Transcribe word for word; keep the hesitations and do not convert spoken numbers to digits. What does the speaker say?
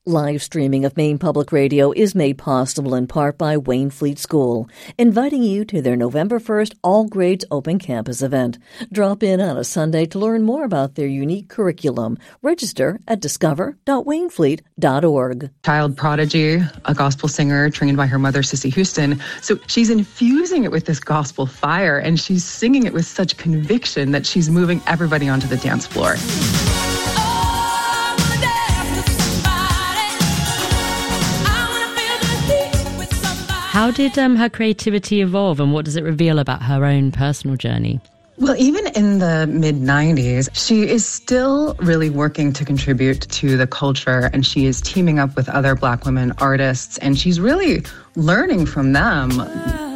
Live streaming of Maine Public Radio is made possible in part by Waynflete School, inviting you to their November first all-grades open campus event. Drop in on a Sunday to learn more about their unique curriculum. Register at discover dot waynflete dot org. Child prodigy, a gospel singer trained by her mother, Sissy Houston. So she's infusing it with this gospel fire, and she's singing it with such conviction that she's moving everybody onto the dance floor. How did um, her creativity evolve, and what does it reveal about her own personal journey? Well, even in the mid nineties, she is still really working to contribute to the culture, and she is teaming up with other Black women artists, and she's really learning from them.